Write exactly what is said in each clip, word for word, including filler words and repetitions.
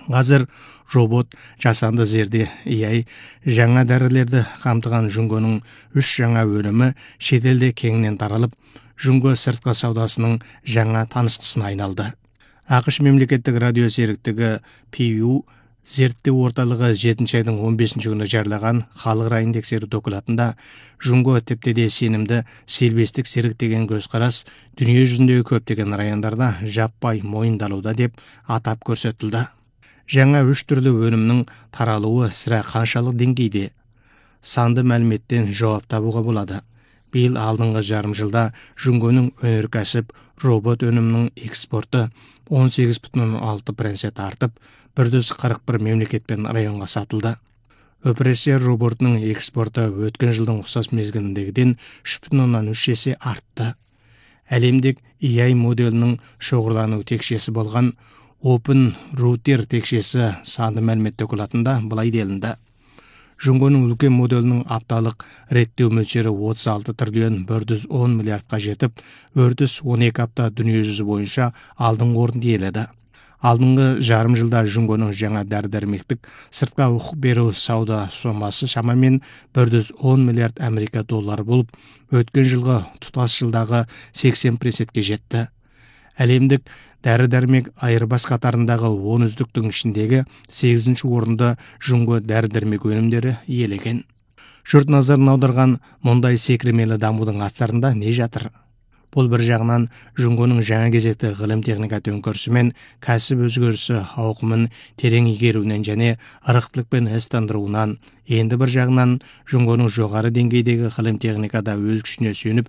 Қазір робот жасанды зерде A I жаңа дәрілерді қамтыған жүнгөнің үш жаңа өнімі шетелде кеңінен таралып, жүнгө сыртқы саудасының жаңа танысқысына айналды. ақш мемлекеттік радио серіктігі Pew зерттеу орталығы жетінші айдың он бесінші күні жариялаған халық райын тексеру докладында жүнгө тіпті де сенімді селбестік серік деген көзқарас дүние жүзіндегі көптеген райондарда жаппай мойындалуда деп атап көрсетілді. Жаңа үш түрлі өнімнің таралуы сірә қаншалық деңгейде? Санды мәліметтен жауап табуға болады. Биыл алдыңғы жарым жылда жүнгөнің өнеркәсіп робот өнімнің экспорты он сегіз бүтін оннан алты процент артып, бір жүз қырық бір мемлекет пен районға сатылды. Операция роботының экспорты өткен жылдың ұқсас мезгіліндегіден үш бүтін оннан үш есе артты. Әлемдік A I моделінің шоғырлану текшесі болған Open Router текшесі санды мәлімет докладында былай делінді. Жүнгөнің үлкен моделінің апталық реттеу мөлшері отыз алты триллион бір жүз он миллиардқа жетіп, үрдіс он екі апта дүние жүзі бойынша алдыңғы орынды иеледі. Алдыңғы жарым жылда жүнгөнің жаңа дәрі-дәрмектік сыртқа құқық беру сауда сомасы шамамен бір жүз он миллиард Америка доллары болып, өткен жылғы тұтас жылдағы сексен процентке жетті. Әлемдік дәрі-дәрмек айырбас қатарындағы он үздіктің ішіндегі сегізінші орынды жүнгө дәрі-дәрмек өнімдері иелеген. Жұрт назарын аударған мұндай секіремелі дамудың астарында не жатыр? Бұл бір жағынан жүнгөнің жаңа кезекті ғылым техника төңкерісі мен кәсіп өзгерісі ауқымын терең игеруінен және ырықтылықпен істандыруынан, енді бір жағынан жүнгөнің жоғары деңгейдегі ғылым техникада өз күшіне сүйеніп,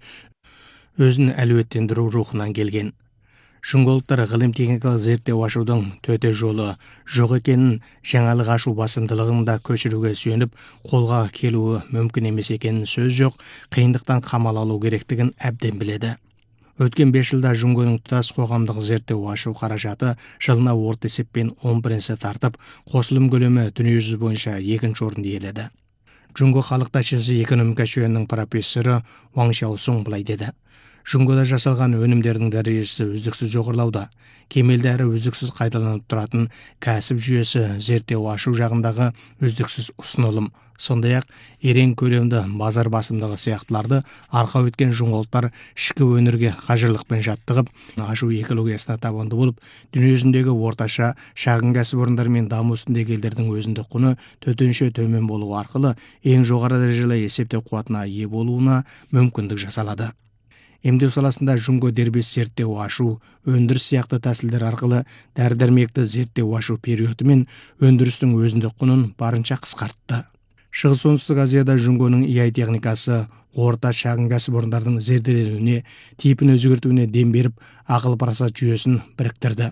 өзін әлеуеттендіру рухынан келген. Жүнгологтар ғылым техникалық зерттеу ашудың төте жолы жоқ екенін, жаңалық ашу басымдылығында көшіруге сүйеніп, қолға келуі мүмкін емес екенін сөз жоқ, қиындықтан қамал алу керектігін әбден біледі. Өткен бес жылда жүнгөнің тұтас қоғамдық зерттеу ашу қаражаты жылына орта есеппен он процент артып, қосылым көлемі дүние жүзі бойынша екінші орынды иеледі. Жүнгө халық тәжірибесі экономика жүйенің профессоры Ваң Шаосун былай деді. Жүнгөда жасалған өнімдердің дәрежесі үздіксіз жоғарылауда. Кемелді әрі үздіксіз қайталанып тұратын кәсіп жүйесі зерттеу ашу жағындағы үздіксіз ұсынылым. Сондай-ақ ерен көлемді базар басымдығы сияқтыларды арқа өткен жүнгологтар ішкі өнерге қажырлықпен жаттығып, ашу экологиясына табанды болып, дүние жүзіндегі орташа шағын кәсіпорындар мен даму үстіндегі елдердің өзіндік құны төтенше төмен болуы арқылы ең жоғары дәрежелі есептеу қуатына ие болуына мүмкіндік жасалады. Емдеу саласында жүнгө дербес зерттеу ашу, өндіріс сияқты тәсілдер арқылы дәрі-дәрмекті зерттеу ашу периоды мен өндірістің өзіндік құнын барынша қысқартты. Шығыс оңтүстік Азияда жүнгөнің A I техникасы орта шағын кәсіпорындардың зерделенуіне, типін өзгертуіне дем беріп, ақыл парасат жүйесін біріктірді.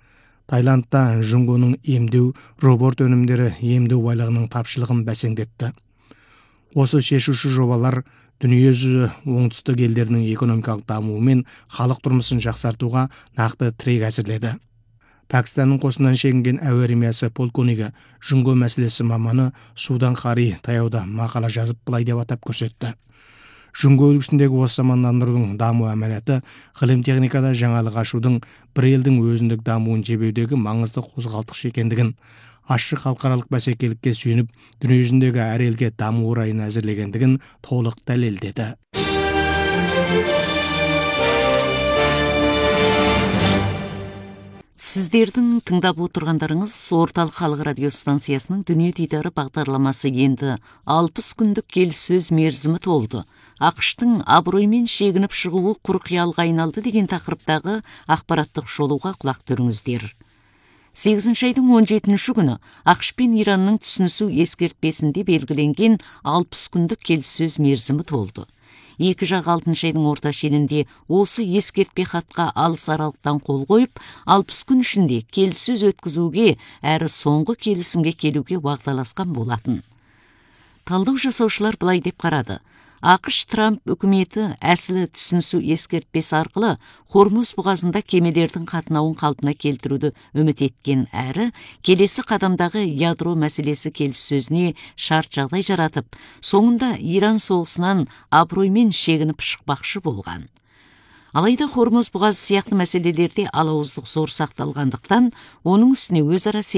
Таиландта жүнгөнің емдеу робот өнімдері емдеу байлығының тапшылығын бәсеңдетті. Осы шешуші жобалар дүние жүзі оңтүстік елдерінің экономикалық дамуы мен халық тұрмысын жақсартуға нақты тірек әзірледі. Пәкістанның қосынан шегінген әуе армиясы полковнигі жүнгө мәселесі маманы Судан Қари таяуда мақала жазып былай деп атап көрсетті. Жүнгө үлгісіндегі осы замандандырудың даму әмәлияты ғылым техникада жаңалық ашудың бір елдің өзіндік дамуын жебеудегі маңызды қозғалтқыш екендігін, ашық халықаралық бәсекелікке сүйеніп, дүние жүзіндегі әр елге даму орайын әзірлегендігін толық дәлелдеді. Сіздердің тыңдап отырғандарыңыз орталық халық радио станциясының дүние дидары бағдарламасы. Енді алпыс күндік келіссөз мерзімі толды. ақштың абыроймен шегініп шығуы құр қиялға айналды деген тақырыптағы ақпараттық шолуға құлақ түріңіздер. сегізінші айдың он жетінші күні ақш пен Иранның түсінісу ескертпесінде белгіленген алпыс күндік келіссөз мерзімі толды. Екі жақ алтыншы айдың орта шенінде осы ескертпе хатқа алыс аралықтан қол қойып, алпыс күн ішінде келіссөз өткізуге әрі соңғы келісімге келуге уағдаласқан болатын. Талдау жасаушылар былай деп қарады. ақш Трамп үкіметі әсілі түсінісу ескертпесі арқылы Хормуз бұғазында кемелердің қатынауын қалпына келтіруді үміт еткен әрі келесі қадамдағы ядро мәселесі келіссөзіне шарт жағдай жаратып, соңында Иран соғысынан абыроймен шегініп шықпақшы болған. Алайда Хормуз бұғазы сияқты мәселелерде алауыздық зор сақталғандықтан, оның үстіне өзара